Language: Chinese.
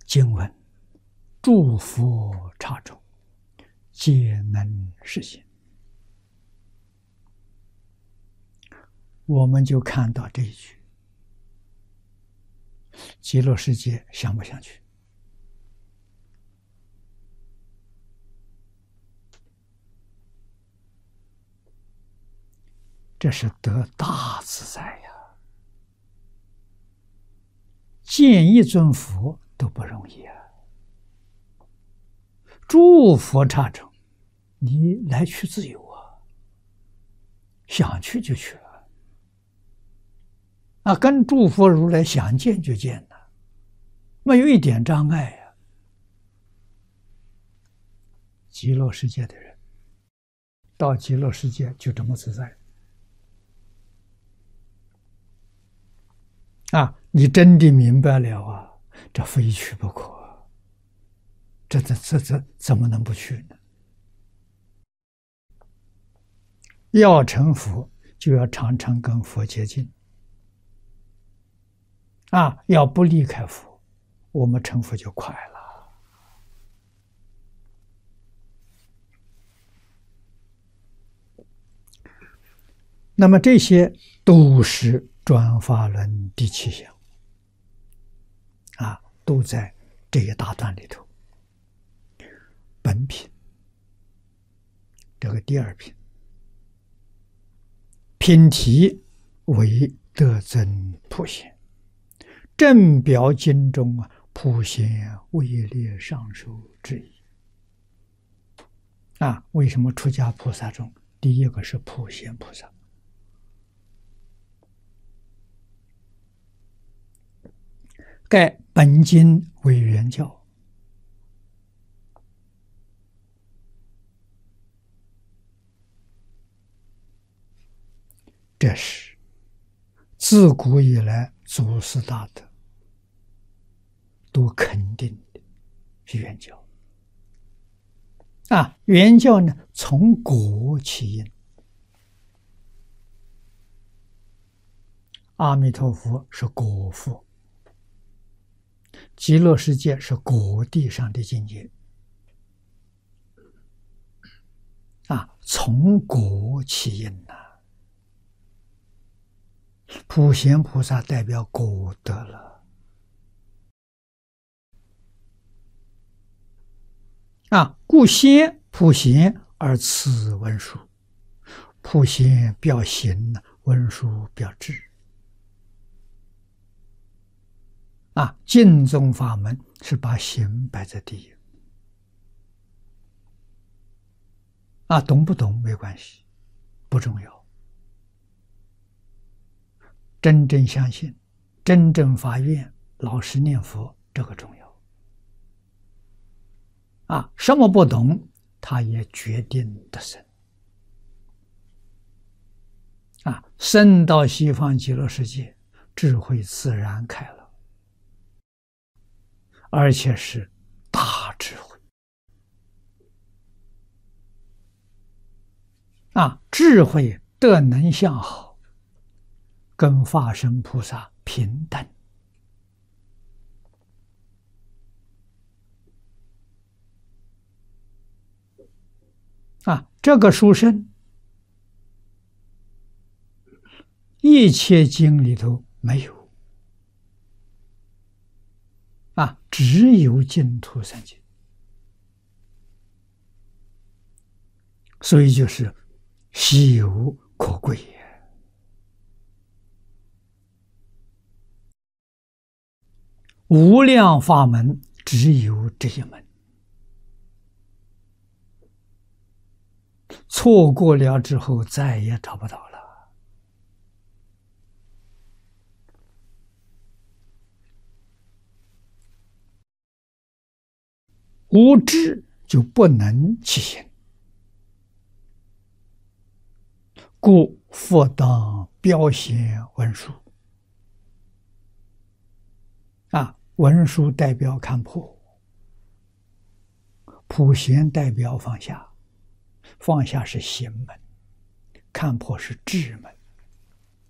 经文诸佛刹中，皆能实现。我们就看到这一句，极乐世界想不想去？这是得大自在呀！见一尊佛都不容易啊！诸佛刹中，你来去自由啊，想去就去了啊，跟诸佛如来想见就见了，没有一点障碍呀！极乐世界的人，到极乐世界就这么自在。啊，你真的明白了啊，这非去不可，这怎么能不去呢？要成佛，就要常常跟佛接近。啊，要不离开佛，我们成佛就快了。那么这些都是转法轮第七项啊，都在这一大段里头。本品，这个第二品，品题为得增普贤，正表经中普贤位列上首之一。啊，为什么出家菩萨中第一个是普贤菩萨？盖本经为原教，这是自古以来祖师大德都肯定的是原教。啊，原教呢，从果起因。阿弥陀佛是果佛，极乐世界是果地上的境界。啊，从果起因呐。普贤菩萨代表果德了。啊，故先普贤而次文殊，普贤表行，文殊表智。啊，净宗法门是把行摆在第一。啊，懂不懂没关系，不重要。真正相信，真正发愿，老实念佛，这个重要。啊，什么不懂，他也决定得生。啊，生到西方极乐世界，智慧自然开了，而且是大智慧。啊，智慧德能相好，跟法身菩萨平等。啊，这个殊胜，一切经里头没有。啊，只有净土三经。所以就是稀有可贵也。无量法门只有这一门，错过了之后再也找不到了。无智就不能起行，故佛当标显文殊。啊，文殊代表看破，普贤代表放下。放下是行门，看破是智门。